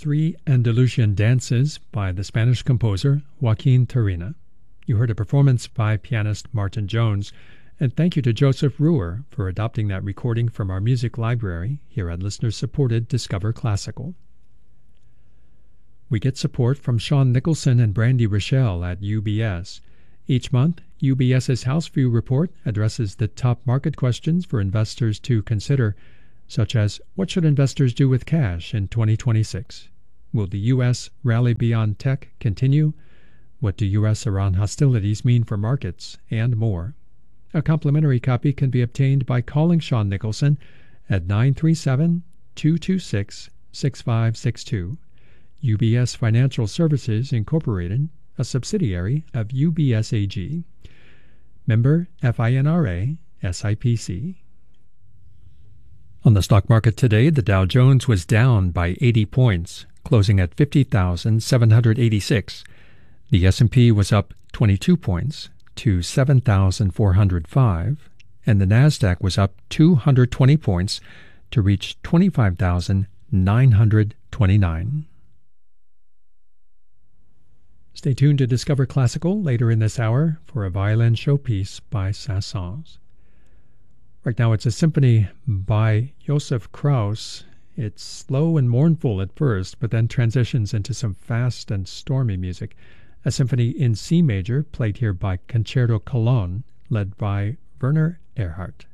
Three Andalusian Dances by the Spanish composer Joaquin Turina. You heard a performance by pianist Martin Jones, and thank you to Joseph Ruhr for adopting that recording from our music library here at listener-supported Discover Classical. We get support from Sean Nicholson and Brandy Rochelle at UBS. Each month, UBS's House View Report addresses the top market questions for investors to consider, such as what should investors do with cash in 2026? Will the U.S. rally beyond tech continue? What do U.S.-Iran hostilities mean for markets? And more. A complimentary copy can be obtained by calling Sean Nicholson at 937-226-6562. UBS Financial Services, Incorporated, a subsidiary of UBS AG. Member FINRA, SIPC. On the stock market today, the Dow Jones was down by 80 points, closing at 50,786. The S&P was up 22 points to 7,405, and the Nasdaq was up 220 points to reach 25,929. Stay tuned to Discover Classical later in this hour for a violin showpiece by Saint-Saëns. Right now it's a symphony by Josef Krauss. It's slow and mournful at first, but then transitions into some fast and stormy music. A symphony in C major, played here by Concerto Cologne, led by Werner Erhardt.